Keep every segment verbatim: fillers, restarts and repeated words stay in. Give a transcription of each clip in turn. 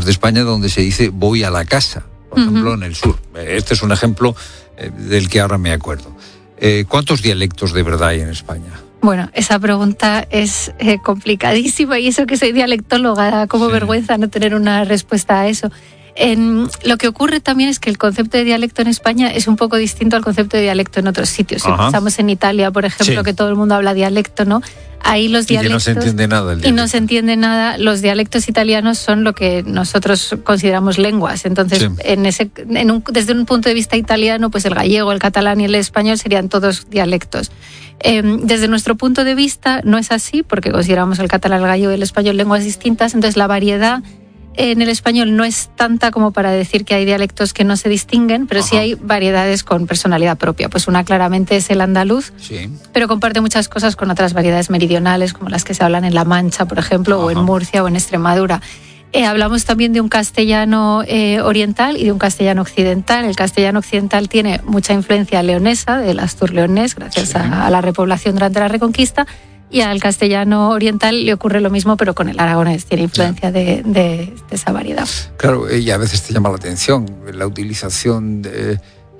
de España donde se dice voy a la casa, por uh-huh. ejemplo, en el sur. Este es un ejemplo eh, del que ahora me acuerdo. Eh, ¿Cuántos dialectos de verdad hay en España? Bueno, esa pregunta es eh, complicadísima y eso que soy dialectóloga, da como sí. vergüenza no tener una respuesta a eso. En, lo que ocurre también es que el concepto de dialecto en España es un poco distinto al concepto de dialecto en otros sitios. Si pensamos en Italia, por ejemplo, sí. que todo el mundo habla dialecto, ¿no? Ahí los dialectos... Y que no se entiende nada el dialecto. Y no se entiende nada. Los dialectos italianos son lo que nosotros consideramos lenguas. Entonces, sí. en ese, en un, desde un punto de vista italiano, pues el gallego, el catalán y el español serían todos dialectos. Eh, desde nuestro punto de vista no es así, porque consideramos el catalán, el gallego y el español lenguas distintas. Entonces, la variedad en el español no es tanta como para decir que hay dialectos que no se distinguen, pero Ajá. sí hay variedades con personalidad propia. Pues una claramente es el andaluz, sí. pero comparte muchas cosas con otras variedades meridionales, como las que se hablan en La Mancha, por ejemplo, Ajá. o en Murcia o en Extremadura. Eh, hablamos también de un castellano eh, oriental y de un castellano occidental. El castellano occidental tiene mucha influencia leonesa, del astur-leonés, gracias sí. a, a la repoblación durante la Reconquista, y al castellano oriental le ocurre lo mismo, pero con el aragonés, tiene influencia de, de, de esa variedad. Claro, y a veces te llama la atención la utilización de,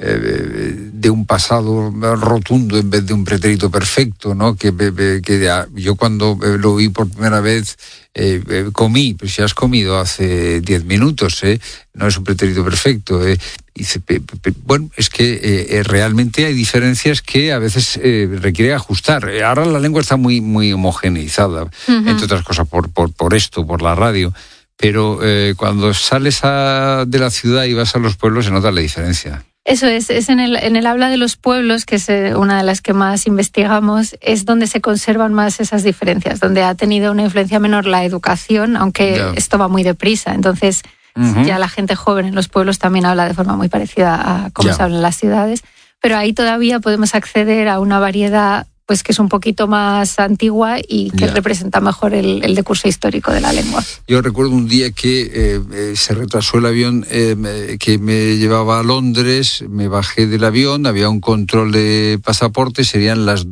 de un pasado rotundo en vez de un pretérito perfecto, ¿no? Que, que yo cuando lo vi por primera vez eh, comí, pues si has comido hace diez minutos, ¿eh? No es un pretérito perfecto, ¿eh? Y dice, bueno, es que eh, realmente hay diferencias que a veces eh, requiere ajustar. Ahora la lengua está muy muy homogeneizada, uh-huh. entre otras cosas por, por, por esto, por la radio, pero eh, cuando sales a, de la ciudad y vas a los pueblos se nota la diferencia. Eso es, es en el, en el habla de los pueblos, que es una de las que más investigamos, es donde se conservan más esas diferencias, donde ha tenido una influencia menor la educación, aunque yeah. esto va muy deprisa. Entonces, uh-huh. ya la gente joven en los pueblos también habla de forma muy parecida a cómo yeah. se habla en las ciudades, pero ahí todavía podemos acceder a una variedad pues que es un poquito más antigua y que yeah. representa mejor el, el decurso histórico de la lengua. Yo recuerdo un día que eh, eh, se retrasó el avión eh, que me llevaba a Londres, me bajé del avión, había un control de pasaporte, serían las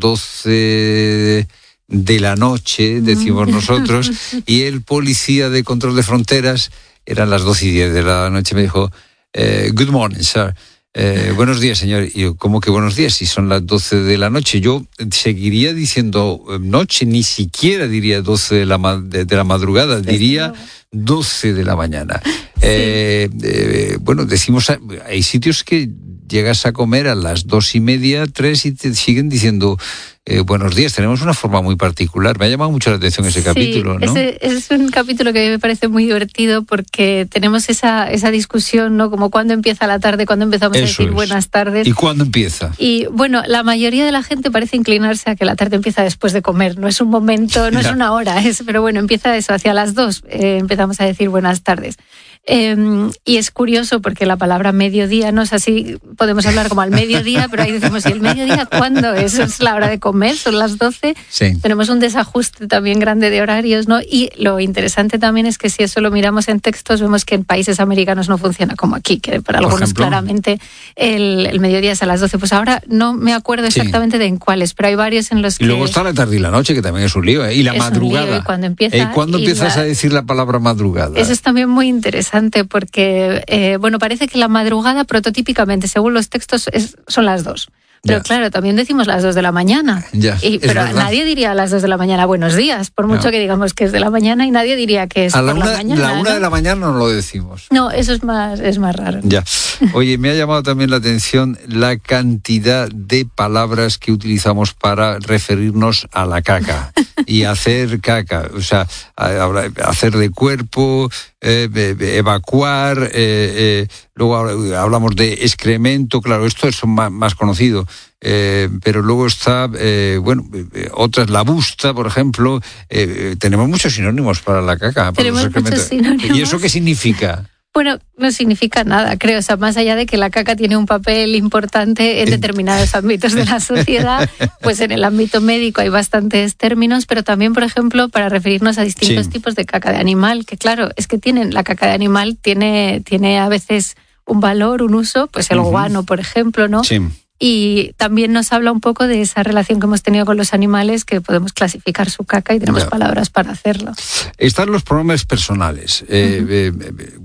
doce de la noche, decimos nosotros, y el policía de control de fronteras, eran las doce y diez de la noche, me dijo, eh, good morning, sir. Eh, buenos días, señor. Y yo, ¿cómo que buenos días? Si son las doce de la noche. Yo seguiría diciendo noche, ni siquiera diría doce de la, de, de la madrugada, diría doce de la mañana. Sí. Eh, eh, bueno, decimos, hay sitios que llegas a comer a las dos y media, tres y te siguen diciendo eh, buenos días. Tenemos una forma muy particular. Me ha llamado mucho la atención ese sí, capítulo, ¿no? Ese, ese es un capítulo que a mí me parece muy divertido porque tenemos esa, esa discusión, ¿no? Como cuándo empieza la tarde, cuándo empezamos Eso a decir es. buenas tardes. ¿Y cuándo empieza? Y bueno, la mayoría de la gente parece inclinarse a que la tarde empieza después de comer. No es un momento, no es una hora, es, pero bueno, empieza eso, hacia las dos eh, empezamos a decir buenas tardes. Eh, y es curioso porque la palabra mediodía no es así, podemos hablar como al mediodía, pero ahí decimos, ¿y el mediodía cuándo es? ¿Es la hora de comer? ¿Son las doce? Sí. Tenemos un desajuste también grande de horarios, ¿no? Y lo interesante también es que si eso lo miramos en textos, vemos que en países americanos no funciona como aquí, que para algunos ejemplo, claramente el, el mediodía es a las doce. Pues ahora no me acuerdo exactamente sí. de en cuáles, pero hay varios en los que... Y luego está la tarde y la noche, que también es un lío, ¿eh? Y la es madrugada. Un lío, y cuando empieza, ¿Eh? ¿Cuándo empiezas la... a decir la palabra madrugada? Eso es también muy interesante. Porque, eh, bueno, parece que la madrugada prototípicamente, según los textos, es, son las dos. Pero ya. claro, también decimos las dos de la mañana. Ya, y, pero verdad. Nadie diría a las dos de la mañana buenos días, por mucho no. que digamos que es de la mañana, y nadie diría que es a la por una, la mañana. A la una ¿no? de la mañana no lo decimos. No, eso es más, es más raro. Ya. Oye, me ha llamado también la atención la cantidad de palabras que utilizamos para referirnos a la caca y hacer caca. O sea, hacer de cuerpo, eh, evacuar, eh, eh, luego hablamos de excremento, claro, esto es más, más conocido. Eh, pero luego está, eh, bueno, eh, otras, la busta, por ejemplo. Eh, tenemos muchos sinónimos para la caca. Tenemos para muchos sinónimos. ¿Y eso qué significa? Bueno, no significa nada, creo. O sea, más allá de que la caca tiene un papel importante en determinados ámbitos de la sociedad, pues en el ámbito médico hay bastantes términos, pero también, por ejemplo, para referirnos a distintos sí. tipos de caca de animal, que claro, es que tienen, la caca de animal tiene, tiene a veces un valor, un uso, pues el uh-huh. guano, por ejemplo, ¿no? Sí. Y también nos habla un poco de esa relación que hemos tenido con los animales, que podemos clasificar su caca y tenemos yeah. palabras para hacerlo. Están los pronombres personales. Uh-huh. eh, eh,